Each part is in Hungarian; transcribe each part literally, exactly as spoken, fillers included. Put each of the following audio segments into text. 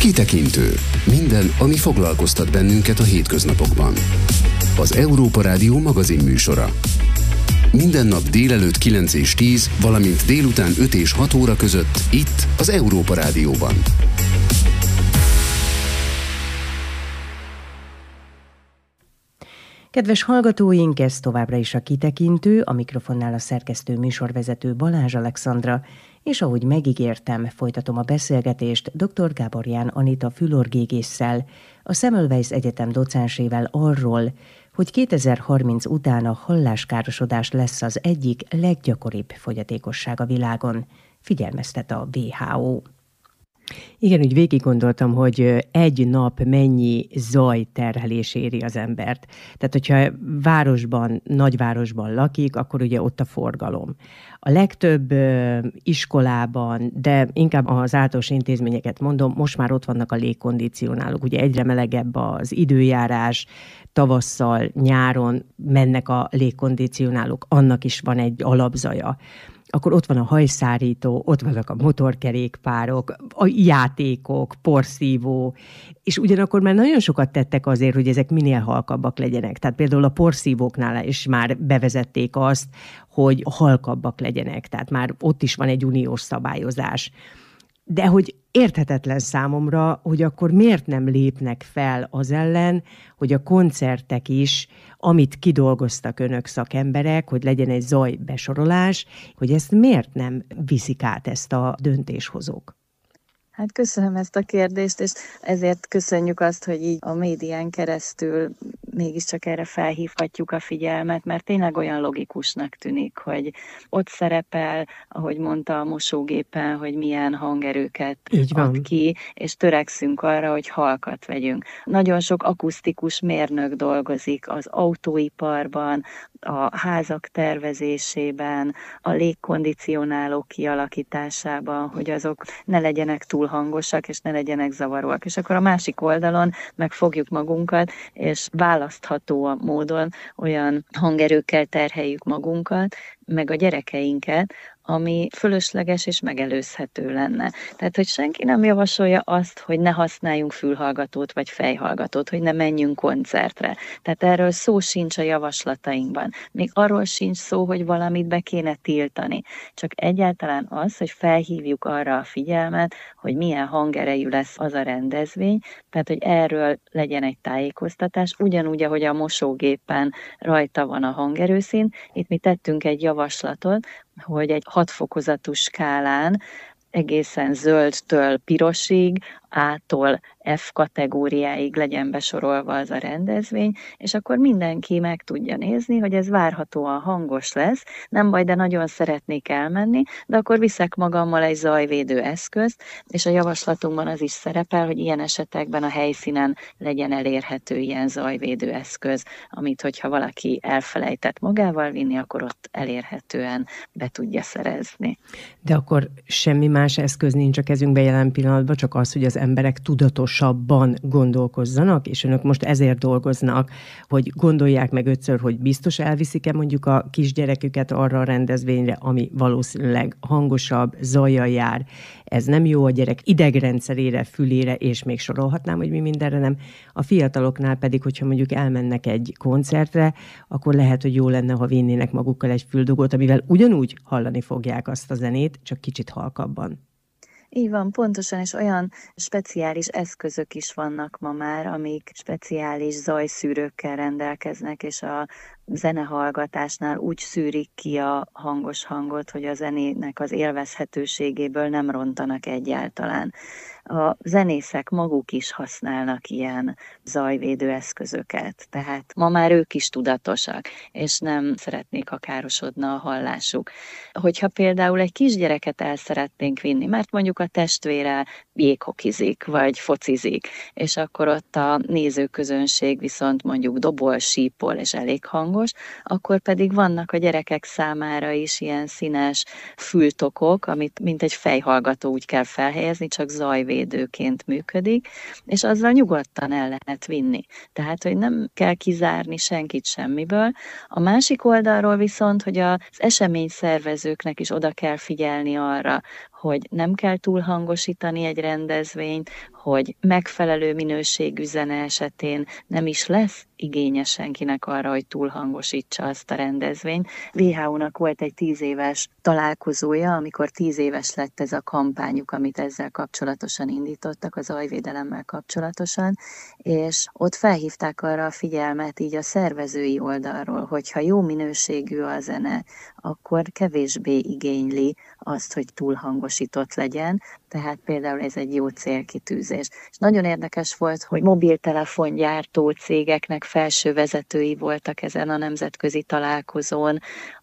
Kitekintő. Minden, ami foglalkoztat bennünket a hétköznapokban. Az Európa Rádió magazinműsora. Minden nap délelőtt kilenc és tíz, valamint délután öt és hat óra között itt az Európa Rádióban. Kedves hallgatóink, ez továbbra is a Kitekintő, a mikrofonnál a szerkesztő műsorvezető Balázs Alexandra, és ahogy megígértem, folytatom a beszélgetést dr. Gáborján Anita fülorgégésszel, a Semmelweis Egyetem docensével arról, hogy kétezer-harminc után a halláskárosodás lesz az egyik leggyakoribb fogyatékosság a világon, figyelmeztet a dupla vé há ó. Igen, úgy végig gondoltam, hogy egy nap mennyi zajterhelés éri az embert. Tehát, hogyha városban, nagyvárosban lakik, akkor ugye ott a forgalom. A legtöbb iskolában, de inkább az általános intézményeket mondom, most már ott vannak a légkondicionálók. Ugye egyre melegebb az időjárás, tavasszal, nyáron mennek a légkondicionálók, annak is van egy alapzaja. Akkor ott van a hajszárító, ott vannak a motorkerékpárok, a játékok, porszívó, és ugyanakkor már nagyon sokat tettek azért, hogy ezek minél halkabbak legyenek. Tehát például a porszívóknál is már bevezették azt, hogy halkabbak legyenek, tehát már ott is van egy uniós szabályozás. De hogy érthetetlen számomra, hogy akkor miért nem lépnek fel az ellen, hogy a koncertek is, amit kidolgoztak önök szakemberek, hogy legyen egy zajbesorolás, hogy ezt miért nem viszik át, ezt a döntéshozók? Hát köszönöm ezt a kérdést, és ezért köszönjük azt, hogy így a médián keresztül mégiscsak erre felhívhatjuk a figyelmet, mert tényleg olyan logikusnak tűnik, hogy ott szerepel, ahogy mondta a mosógépen, hogy milyen hangerőket ad ki, és törekszünk arra, hogy halkat vegyünk. Nagyon sok akusztikus mérnök dolgozik az autóiparban, a házak tervezésében, a légkondicionálók kialakításában, hogy azok ne legyenek túl hangosak, és ne legyenek zavaróak. És akkor a másik oldalon megfogjuk magunkat, és választható módon olyan hangerőkkel terheljük magunkat, meg a gyerekeinket, ami fölösleges és megelőzhető lenne. Tehát, hogy senki nem javasolja azt, hogy ne használjunk fülhallgatót vagy fejhallgatót, hogy ne menjünk koncertre. Tehát erről szó sincs a javaslatainkban. Még arról sincs szó, hogy valamit be kéne tiltani. Csak egyáltalán az, hogy felhívjuk arra a figyelmet, hogy milyen hangerejű lesz az a rendezvény, tehát, hogy erről legyen egy tájékoztatás, ugyanúgy, ahogy a mosógépen rajta van a hangerőszín. Itt mi tettünk egy javaslatot, hogy egy hatfokozatú skálán egészen zöldtől pirosig, A-tól F kategóriáig legyen besorolva az a rendezvény, és akkor mindenki meg tudja nézni, hogy ez várhatóan hangos lesz, nem baj, de nagyon szeretnék elmenni, de akkor viszek magammal egy zajvédő eszközt, és a javaslatunkban az is szerepel, hogy ilyen esetekben a helyszínen legyen elérhető ilyen zajvédő eszköz, amit hogyha valaki elfelejtett magával vinni, akkor ott elérhetően be tudja szerezni. De akkor semmi más eszköz nincs a kezünkbe jelen pillanatban, csak az, hogy az emberek tudatosabban gondolkozzanak, és önök most ezért dolgoznak, hogy gondolják meg ötször, hogy biztos elviszik-e mondjuk a kisgyereküket arra a rendezvényre, ami valószínűleg hangosabb, zajjal jár. Ez nem jó a gyerek idegrendszerére, fülére, és még sorolhatnám, hogy mi mindenre nem. A fiataloknál pedig, hogyha mondjuk elmennek egy koncertre, akkor lehet, hogy jó lenne, ha vinnének magukkal egy füldugót, amivel ugyanúgy hallani fogják azt a zenét, csak kicsit halkabban. Így van, pontosan, és olyan speciális eszközök is vannak ma már, amik speciális zajszűrőkkel rendelkeznek, és a zenehallgatásnál úgy szűrik ki a hangos hangot, hogy a zenének az élvezhetőségéből nem rontanak egyáltalán. A zenészek maguk is használnak ilyen zajvédő eszközöket, tehát ma már ők is tudatosak, és nem szeretnék, ha károsodna a hallásuk. Hogyha például egy kisgyereket el szeretnénk vinni, mert mondjuk a testvére jéghokizik, vagy focizik, és akkor ott a nézőközönség viszont mondjuk dobol, sípol, és elég hangos, akkor pedig vannak a gyerekek számára is ilyen színes fültokok, amit mint egy fejhallgató úgy kell felhelyezni, csak zajvédőként működik, és azzal nyugodtan el lehet vinni. Tehát, hogy nem kell kizárni senkit semmiből. A másik oldalról viszont, hogy az eseményszervezőknek is oda kell figyelni arra, hogy nem kell túlhangosítani egy rendezvényt, hogy megfelelő minőségű zene esetén nem is lesz igénye senkinek arra, hogy túlhangosítsa azt a rendezvényt. vé há ó-nak volt egy tíz éves találkozója, amikor tíz éves lett ez a kampányuk, amit ezzel kapcsolatosan indítottak, az zajvédelemmel kapcsolatosan, és ott felhívták arra a figyelmet így a szervezői oldalról, hogyha jó minőségű a zene, akkor kevésbé igényli azt, hogy túlhangosított legyen, tehát például ez egy jó célkitűzés. És nagyon érdekes volt, hogy mobiltelefongyártó cégeknek felső vezetői voltak ezen a nemzetközi találkozón,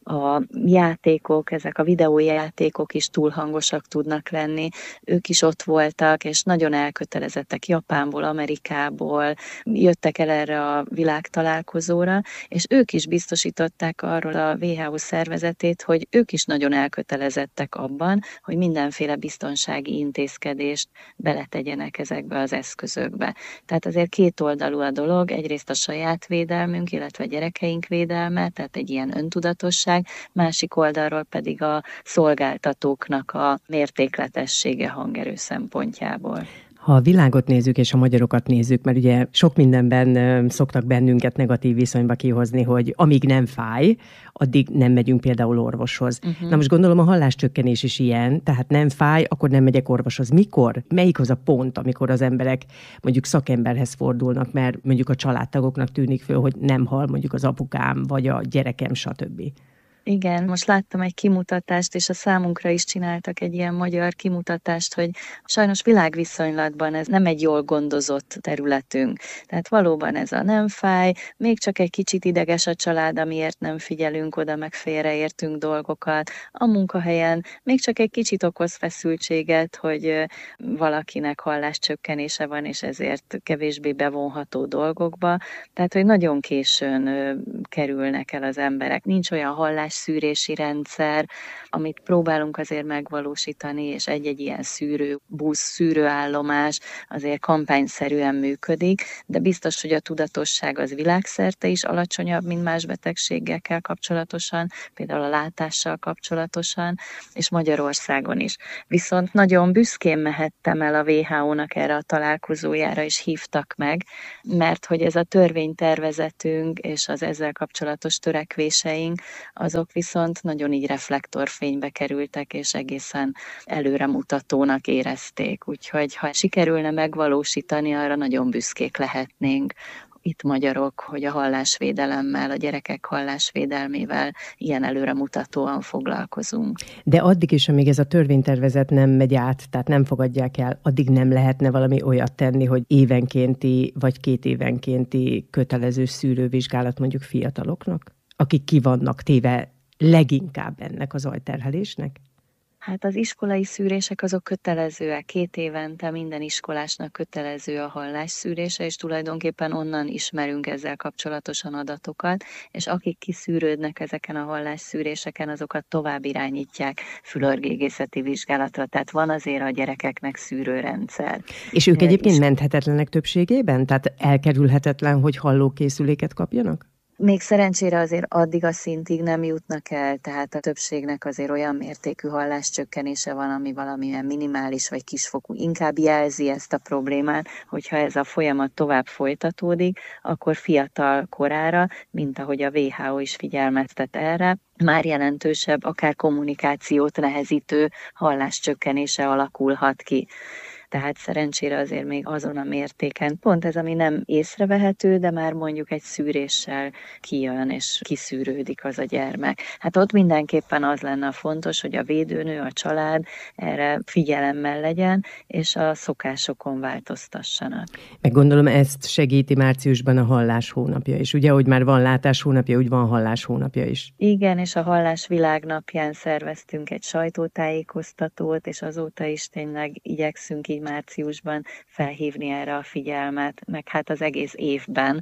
a játékok, ezek a videójátékok is túl hangosak tudnak lenni, ők is ott voltak, és nagyon elkötelezettek Japánból, Amerikából, jöttek el erre a világtalálkozóra, és ők is biztosították arról a vé há ó szervezetét, hogy ők is nagyon elkötelezettek abban, hogy mindenféle biztonsági intézkedést beletegyenek ezekbe az eszközökbe. Tehát azért kétoldalú a dolog, egyrészt a saját védelmünk, illetve a gyerekeink védelme, tehát egy ilyen öntudatosság, másik oldalról pedig a szolgáltatóknak a mértékletessége hangerő szempontjából. Ha a világot nézzük és a magyarokat nézzük, mert ugye sok mindenben szoktak bennünket negatív viszonyba kihozni, hogy amíg nem fáj, addig nem megyünk például orvoshoz. Uh-huh. Na most gondolom a halláscsökkenés is ilyen, tehát nem fáj, akkor nem megyek orvoshoz. Mikor? Melyik az a pont, amikor az emberek mondjuk szakemberhez fordulnak, mert mondjuk a családtagoknak tűnik föl, hogy nem hal mondjuk az apukám, vagy a gyerekem, stb. Igen, most láttam egy kimutatást, és a számunkra is csináltak egy ilyen magyar kimutatást, hogy sajnos világviszonylatban ez nem egy jól gondozott területünk. Tehát valóban ez a nem fáj, még csak egy kicsit ideges a család, amiért nem figyelünk oda, meg félreértünk dolgokat. A munkahelyen még csak egy kicsit okoz feszültséget, hogy valakinek halláscsökkenése van, és ezért kevésbé bevonható dolgokba. Tehát, hogy nagyon későn kerülnek el az emberek. Nincs olyan hallás szűrési rendszer, amit próbálunk azért megvalósítani, és egy-egy ilyen szűrő, busz, szűrőállomás azért kampányszerűen működik, de biztos, hogy a tudatosság az világszerte is alacsonyabb, mint más betegségekkel kapcsolatosan, például a látással kapcsolatosan, és Magyarországon is. Viszont nagyon büszkén mehettem el a vé há ó-nak erre a találkozójára, és hívtak meg, mert hogy ez a törvénytervezetünk és az ezzel kapcsolatos törekvéseink, azok viszont nagyon így reflektorfénybe kerültek, és egészen előremutatónak érezték. Úgyhogy ha sikerülne megvalósítani, arra nagyon büszkék lehetnénk itt magyarok, hogy a hallásvédelemmel, a gyerekek hallásvédelmével ilyen előremutatóan foglalkozunk. De addig is, amíg ez a törvénytervezet nem megy át, tehát nem fogadják el, addig nem lehetne valami olyat tenni, hogy évenkénti vagy két évenkénti kötelező szűrővizsgálat mondjuk fiataloknak, akik ki vannak téve leginkább ennek az zajterhelésnek? Hát az iskolai szűrések azok kötelezőek. Két évente minden iskolásnak kötelező a hallásszűrése, és tulajdonképpen onnan ismerünk ezzel kapcsolatosan adatokat, és akik kiszűrődnek ezeken a hallásszűréseken, azokat tovább irányítják fülorgégészeti vizsgálatra. Tehát van azért a gyerekeknek szűrőrendszer. És ők egyébként menthetetlenek többségében? Tehát elkerülhetetlen, hogy hallókészüléket kapjanak? Még szerencsére azért addig a szintig nem jutnak el, tehát a többségnek azért olyan mértékű halláscsökkenése van, ami valamilyen minimális vagy kisfokú, inkább jelzi ezt a problémát, hogyha ez a folyamat tovább folytatódik, akkor fiatal korára, mint ahogy a vé há ó is figyelmeztet erre, már jelentősebb, akár kommunikációt nehezítő halláscsökkenése alakulhat ki. Tehát szerencsére azért még azon a mértéken, pont ez, ami nem észrevehető, de már mondjuk egy szűréssel kijön és kiszűrődik az a gyermek. Hát ott mindenképpen az lenne fontos, hogy a védőnő, a család erre figyelemmel legyen, és a szokásokon változtassanak. Meg gondolom ezt segíti márciusban a hallás hónapja is. Ugye, hogy már van látás hónapja, úgy van hallás hónapja is. Igen, és a hallás világnapján szerveztünk egy sajtótájékoztatót, és azóta is tényleg igyekszünk így márciusban felhívni erre a figyelmet, meg hát az egész évben,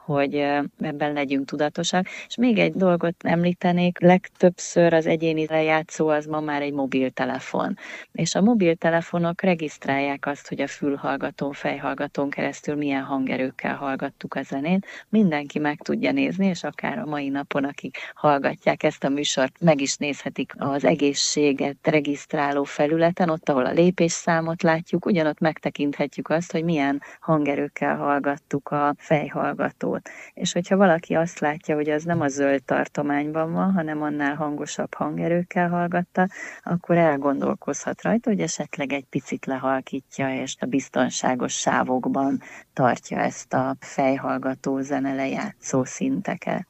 hogy ebben legyünk tudatosak. És még egy dolgot említenék, legtöbbször az egyéni lejátszó az ma már egy mobiltelefon. És a mobiltelefonok regisztrálják azt, hogy a fülhallgatón, fejhallgatón keresztül milyen hangerőkkel hallgattuk a zenét. Mindenki meg tudja nézni, és akár a mai napon, akik hallgatják ezt a műsort, meg is nézhetik az egészséget regisztráló felületen, ott, ahol a lépésszámot látjuk, ugyanott megtekinthetjük azt, hogy milyen hangerőkkel hallgattuk a fejhallgatót. És hogyha valaki azt látja, hogy az nem a zöld tartományban van, hanem annál hangosabb hangerőkkel hallgatta, akkor elgondolkozhat rajta, hogy esetleg egy picit lehalkítja, és a biztonságos sávokban tartja ezt a fejhallgató zenelejátszó szinteket.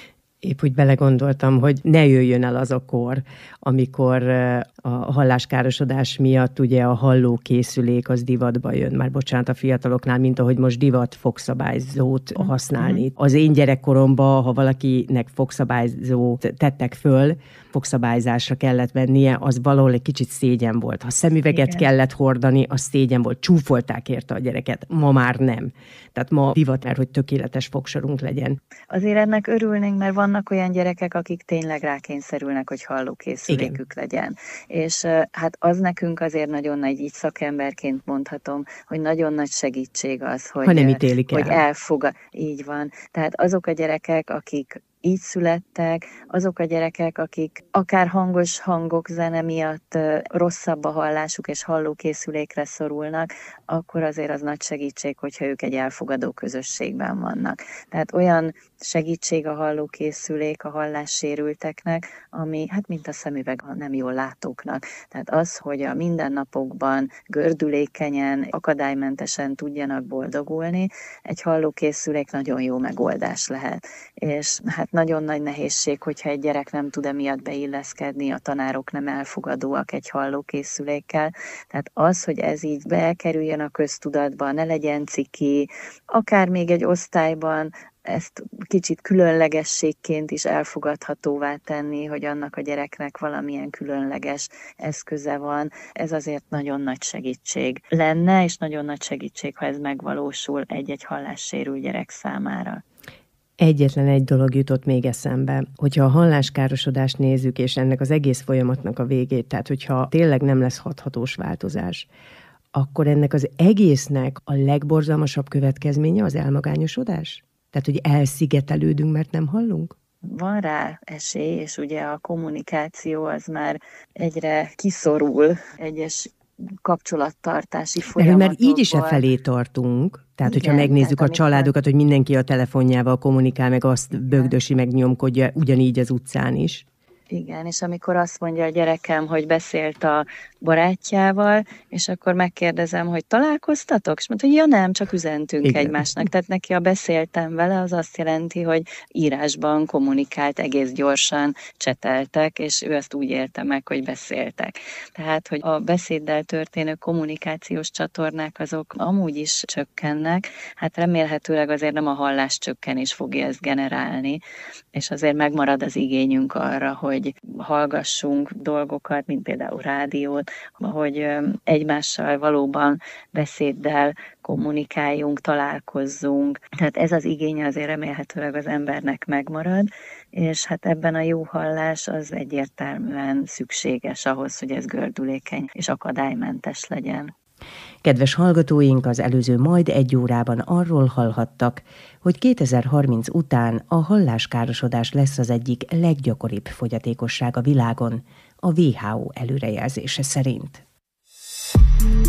Épp úgy belegondoltam, hogy ne jöjjön el az a kor, amikor a halláskárosodás miatt ugye a hallókészülék az divatba jön. Már bocsánat a fiataloknál, mint ahogy most divat fogszabályzót használni. Az én gyerekkoromban, ha valakinek fogszabályzót tettek föl, fogszabályzásra kellett vennie, az valahol egy kicsit szégyen volt. Ha szemüveget Igen. kellett hordani, az szégyen volt. Csúfolták érte a gyereket. Ma már nem. Tehát ma divat, mert hogy tökéletes fogsorunk legyen. Azért ennek örülnénk, mert vannak olyan gyerekek, akik tényleg rákényszerülnek, hogy hallókészülékük Igen. legyen. És hát az nekünk azért nagyon nagy, így szakemberként mondhatom, hogy nagyon nagy segítség az, hogy, ha nem ítélik el. hogy elfogad. Így van. Tehát azok a gyerekek, akik így születtek, azok a gyerekek, akik akár hangos hangok, zene miatt rosszabb a hallásuk és hallókészülékre szorulnak, akkor azért az nagy segítség, hogyha ők egy elfogadó közösségben vannak. Tehát olyan segítség a hallókészülék a hallássérülteknek, ami hát mint a szemüveg a nem jól látóknak. Tehát az, hogy a mindennapokban gördülékenyen, akadálymentesen tudjanak boldogulni, egy hallókészülék nagyon jó megoldás lehet. És hát nagyon nagy nehézség, hogyha egy gyerek nem tud emiatt beilleszkedni, a tanárok nem elfogadóak egy hallókészülékkel. Tehát az, hogy ez így bekerüljön a köztudatba, ne legyen ciki, akár még egy osztályban ezt kicsit különlegességként is elfogadhatóvá tenni, hogy annak a gyereknek valamilyen különleges eszköze van. Ez azért nagyon nagy segítség lenne, és nagyon nagy segítség, ha ez megvalósul egy-egy hallássérült gyerek számára. Egyetlen egy dolog jutott még eszembe, hogyha a halláskárosodást nézzük, és ennek az egész folyamatnak a végét, tehát hogyha tényleg nem lesz hathatós változás, akkor ennek az egésznek a legborzalmasabb következménye az elmagányosodás? Tehát, hogy elszigetelődünk, mert nem hallunk? Van rá esély, és ugye a kommunikáció az már egyre kiszorul egyes kapcsolattartási folyamatokból. Mert így is e felé tartunk. Tehát, Igen, hogyha megnézzük tehát, a családokat, hogy mindenki a telefonjával kommunikál, meg azt bögdösi, meg nyomkodja, ugyanígy az utcán is. Igen, és amikor azt mondja a gyerekem, hogy beszélt a barátjával, és akkor megkérdezem, hogy találkoztatok? És mondta, hogy ja nem, csak üzentünk Igen. egymásnak. Tehát neki a beszéltem vele, az azt jelenti, hogy írásban kommunikált, egész gyorsan cseteltek, és ő ezt úgy élte meg, hogy beszéltek. Tehát, hogy a beszéddel történő kommunikációs csatornák azok amúgy is csökkennek, hát remélhetőleg azért nem a hallás csökkenés fogja ezt generálni, és azért megmarad az igényünk arra, hogy hallgassunk dolgokat, mint például rádiót, hogy egymással valóban beszéddel kommunikáljunk, találkozzunk. Tehát ez az igény azért remélhetőleg az embernek megmarad, és hát ebben a jó hallás az egyértelműen szükséges ahhoz, hogy ez gördülékeny és akadálymentes legyen. Kedves hallgatóink, az előző majd egy órában arról hallhattak, hogy kétezer-harminc után a halláskárosodás lesz az egyik leggyakoribb fogyatékosság a világon, a dupla vé há ó előrejelzése szerint.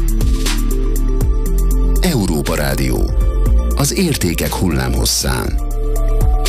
Európa Rádió. Az értékek hullámhosszán.